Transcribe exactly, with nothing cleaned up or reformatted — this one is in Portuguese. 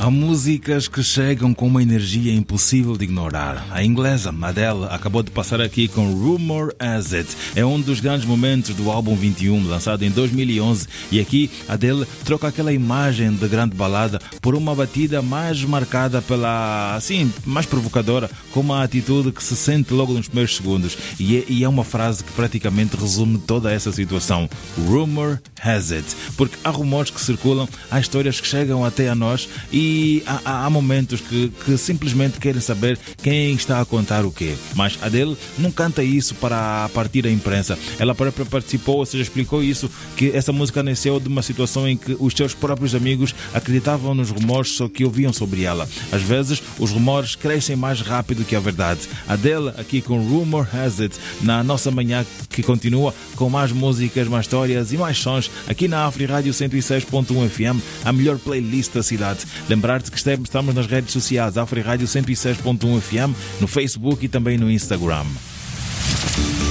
Há músicas que chegam com uma energia impossível de ignorar. A inglesa Adele acabou de passar aqui com Rumour Has It. É um dos grandes momentos do álbum vinte e um, lançado em dois mil e onze. E aqui Adele troca aquela imagem de grande balada por uma batida mais marcada pela, assim, mais provocadora, com uma atitude que se sente logo nos primeiros segundos. E é, e é uma frase que praticamente resume toda essa situação. Rumour Has It. Porque há rumores que circulam, há histórias que chegam até a nós e E há, há momentos que, que simplesmente querem saber quem está a contar o quê. Mas Adele não canta isso para partir a imprensa. Ela própria participou, ou seja, explicou isso, que essa música nasceu de uma situação em que os seus próprios amigos acreditavam nos rumores, só que ouviam sobre ela. Às vezes, os rumores crescem mais rápido que a verdade. Adele aqui com Rumour Has It, na nossa manhã, que continua com mais músicas, mais histórias e mais sons, aqui na Afrirádio cento e seis ponto um F M, a melhor playlist da cidade. Lembrar-te que estamos nas redes sociais Afrirádio cento e seis ponto um F M, no Facebook e também no Instagram.